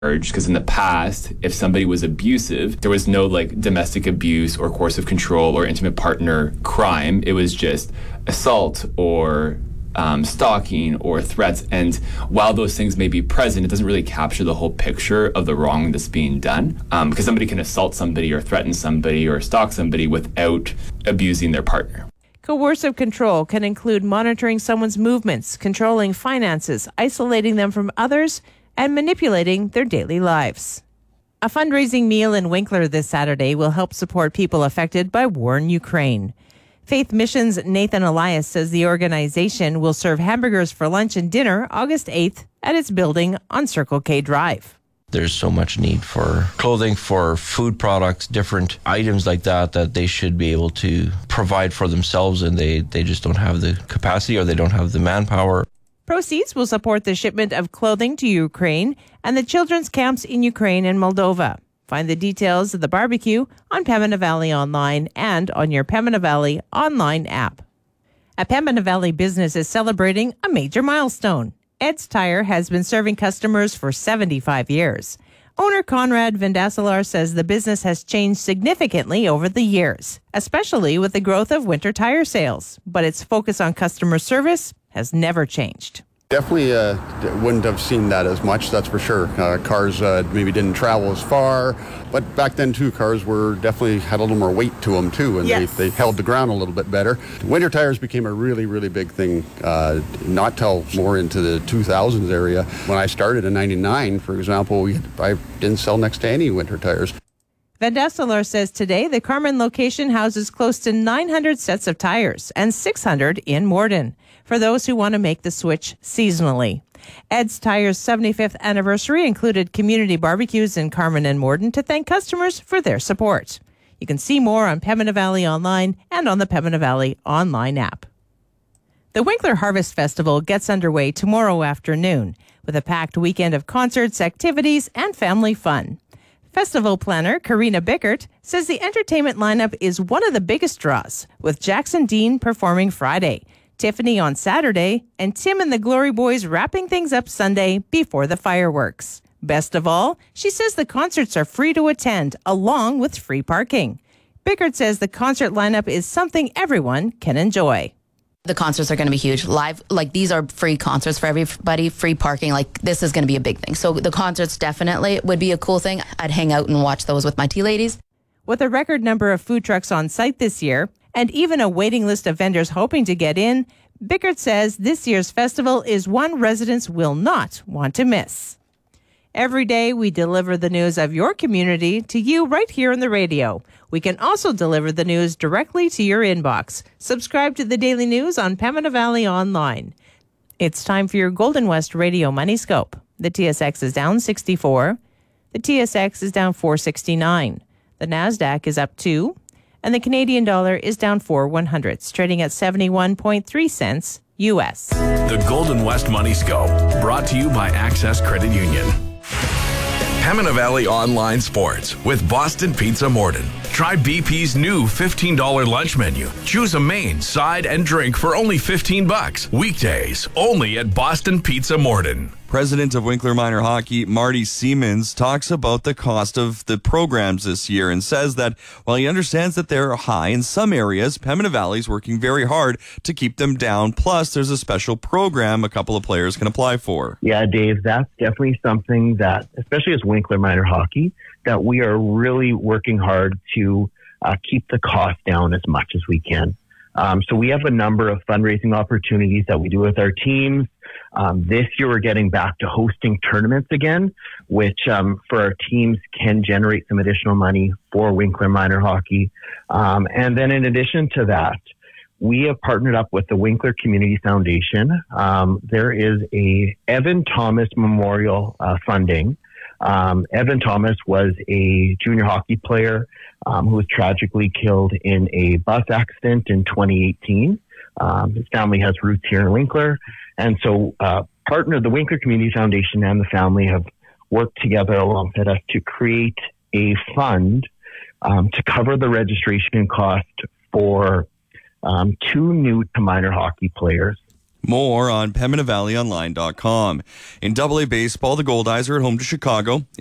because in the past, if somebody was abusive, there was no like domestic abuse or coercive control or intimate partner crime. It was just assault or stalking or threats. And while those things may be present, it doesn't really capture the whole picture of the wrong that's being done. Because somebody can assault somebody or threaten somebody or stalk somebody without abusing their partner. Coercive control can include monitoring someone's movements, controlling finances, isolating them from others, and manipulating their daily lives. A fundraising meal in Winkler this Saturday will help support people affected by war in Ukraine. Faith Mission's Nathan Elias says the organization will serve hamburgers for lunch and dinner August 8th at its building on Circle K Drive. There's so much need for clothing, for food products, different items like that they should be able to provide for themselves, and they just don't have the capacity or they don't have the manpower. Proceeds will support the shipment of clothing to Ukraine and the children's camps in Ukraine and Moldova. Find the details of the barbecue on Pembina Valley Online and on your Pembina Valley online app. A Pembina Valley business is celebrating a major milestone. Ed's Tire has been serving customers for 75 years. Owner Conrad Vandasselaar says the business has changed significantly over the years, especially with the growth of winter tire sales. But its focus on customer service has never changed. Definitely wouldn't have seen that as much, that's for sure. Cars maybe didn't travel as far, but back then too, cars definitely had a little more weight to them too, and yes, they held the ground a little bit better. Winter tires became a really, really big thing, not till more into the 2000s area. When I started in 99, for example, I didn't sell next to any winter tires. Vandasselaar says today the Carman location houses close to 900 sets of tires and 600 in Morden for those who want to make the switch seasonally. Ed's Tire's 75th anniversary included community barbecues in Carman and Morden to thank customers for their support. You can see more on Pembina Valley Online and on the Pembina Valley Online app. The Winkler Harvest Festival gets underway tomorrow afternoon with a packed weekend of concerts, activities, and family fun. Festival planner Karina Bickert says the entertainment lineup is one of the biggest draws, with Jackson Dean performing Friday, Tiffany on Saturday, and Tim and the Glory Boys wrapping things up Sunday before the fireworks. Best of all, she says the concerts are free to attend, along with free parking. Bickert says the concert lineup is something everyone can enjoy. The concerts are going to be huge. Live, like these are free concerts for everybody, free parking. Like this is going to be a big thing. So the concerts definitely would be a cool thing. I'd hang out and watch those with my tea ladies. With a record number of food trucks on site this year, and even a waiting list of vendors hoping to get in, Bickert says this year's festival is one residents will not want to miss. Every day, we deliver the news of your community to you right here on the radio. We can also deliver the news directly to your inbox. Subscribe to the Daily News on Pembina Valley Online. It's time for your Golden West Radio Money Scope. The TSX is down 64. The TSX is down 469. The NASDAQ is up 2. And the Canadian dollar is down 4/100, trading at 71.3 cents U.S. The Golden West Money Scope, brought to you by Access Credit Union. Pembina Valley Online Sports with Boston Pizza Morden. Try BP's new $15 lunch menu. Choose a main, side, and drink for only $15. Weekdays, only at Boston Pizza Morden. President of Winkler Minor Hockey, Marty Siemens, talks about the cost of the programs this year and says that while he understands that they're high in some areas, Pembina Valley is working very hard to keep them down. Plus, there's a special program a couple of players can apply for. Yeah, Dave, that's definitely something that, especially as Winkler Minor Hockey, that we are really working hard to keep the cost down as much as we can. So we have a number of fundraising opportunities that we do with our teams. This year, we're getting back to hosting tournaments again, which for our teams can generate some additional money for Winkler Minor Hockey. And then in addition to that, we have partnered up with the Winkler Community Foundation. There is a Evan Thomas Memorial funding. Evan Thomas was a junior hockey player who was tragically killed in a bus accident in 2018. His family has roots here in Winkler. And so the Winkler Community Foundation and the family have worked together alongside us to create a fund to cover the registration cost for 2 new to minor hockey players. More on PembinaValleyOnline.com. In AA baseball, the Gold Eyes are at home to Chicago.